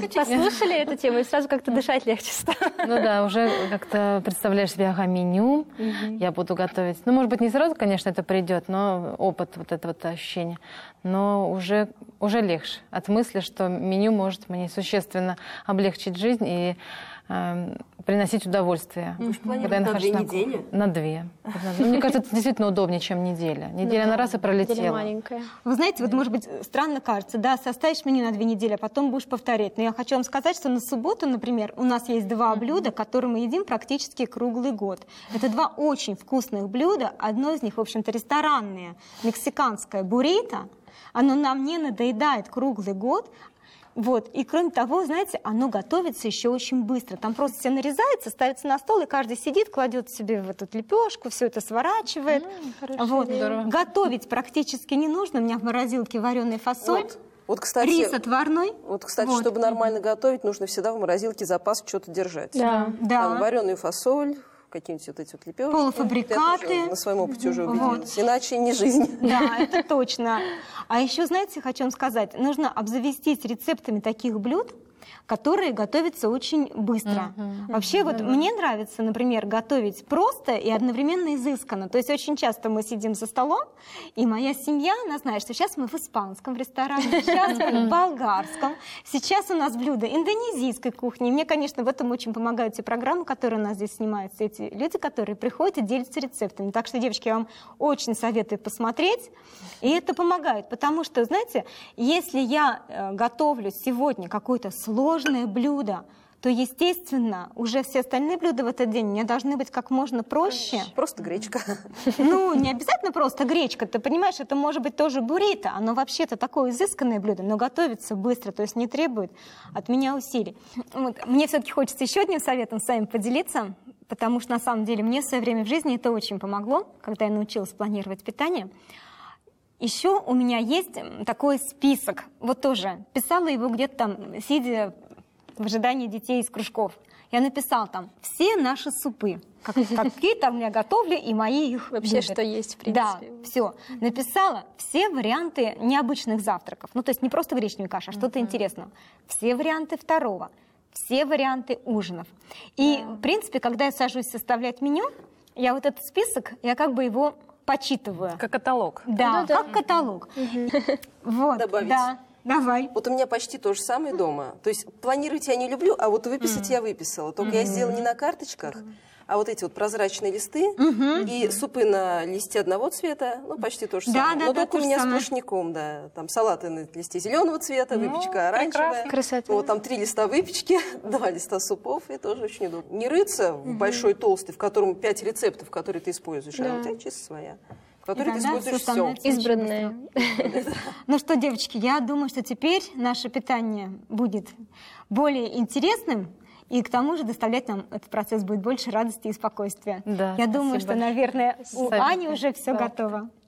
послушали эту тему, и сразу как-то дышать легче стало. Ну да, уже как-то представляешь себе, ага, меню, я буду готовить. Ну, может быть, не сразу, конечно, это придет, но опыт, вот это вот ощущение. Но уже легче от мысли, что меню может мне существенно облегчить жизнь и приносить удовольствие. Вы же планируете на 2 недели? На 2. Ну, мне кажется, это действительно удобнее, чем неделя. Неделя на раз и пролетела. Маленькая. Вы знаете, вот, может быть, странно кажется, да, составишь меню на 2 недели, а потом будешь повторять. Но я хочу вам сказать, что на субботу, например, у нас есть 2 блюда, которые мы едим практически круглый год. Это 2 очень вкусных блюда. Одно из них, в общем-то, ресторанное, мексиканское буррито. Оно нам не надоедает круглый год. Вот. И кроме того, знаете, оно готовится еще очень быстро. Там просто все нарезается, ставится на стол, и каждый сидит, кладет себе в эту лепешку, все это сворачивает. Вот. Готовить практически не нужно. У меня в морозилке вареная фасоль. Вот, кстати, рис отварной. Вот, кстати, чтобы нормально готовить, нужно всегда в морозилке запас что-то держать. Да. Там вареную фасоль, какие-нибудь вот эти вот лепешки. Полуфабрикаты. Я на своем опыте уже убедилась. Иначе не жизнь. Да, это точно. А еще, знаете, хочу вам сказать, нужно обзавестись рецептами таких блюд, которые готовятся очень быстро. Вообще, вот мне нравится, например, готовить просто и одновременно изысканно. То есть очень часто мы сидим за столом, и моя семья, она знает, что сейчас мы в испанском ресторане, сейчас мы в болгарском, сейчас у нас блюда индонезийской кухни. И мне, конечно, в этом очень помогают те программы, которые у нас здесь снимаются, эти люди, которые приходят и делятся рецептами. Так что, девочки, я вам очень советую посмотреть, и это помогает, потому что, знаете, если я готовлю сегодня какое-то сложное блюдо, то, естественно, уже все остальные блюда в этот день мне должны быть как можно проще. Просто гречка. Ну, не обязательно просто гречка. Ты понимаешь, это может быть тоже буррито. Оно вообще-то такое изысканное блюдо, но готовится быстро, то есть не требует от меня усилий. Вот. Мне все-таки хочется еще одним советом с вами поделиться, потому что, на самом деле, мне в свое время в жизни это очень помогло, когда я научилась планировать питание. Еще у меня есть такой список, вот тоже, писала его где-то там, сидя в ожидании детей из кружков. Я написала там все наши супы, какие там я готовлю, и мои их вообще, любят. Что есть, в принципе. Да, все. Написала все варианты необычных завтраков, ну то есть не просто гречневая каша, а что-то интересное. Все варианты второго, все варианты ужинов. И, в принципе, когда я сажусь составлять меню, я вот этот список, я как бы его почитываю. Как каталог. Да, как каталог. Вот, Добавить. да. Давай. Вот у меня почти то же самое дома. То есть планировать я не люблю, а вот выписать я выписала. Только я сделала не на карточках, а вот эти вот прозрачные листы и супы на листе одного цвета, ну почти то же самое. Да, но да, только у меня сплошняком, да. Там салаты на листе зеленого цвета, выпечка оранжевая. Красота. Вот там 3 листа выпечки, 2 листа супов, и тоже очень удобно. Не рыться в большой толстый, в котором 5 рецептов, которые ты используешь, а у тебя чисто своя. В которой ты используешь все. Избранные. Ну что, девочки, я думаю, что теперь наше питание будет более интересным, и к тому же доставлять нам этот процесс будет больше радости и спокойствия. Да, я думаю, что, наверное, у Ани уже все готово.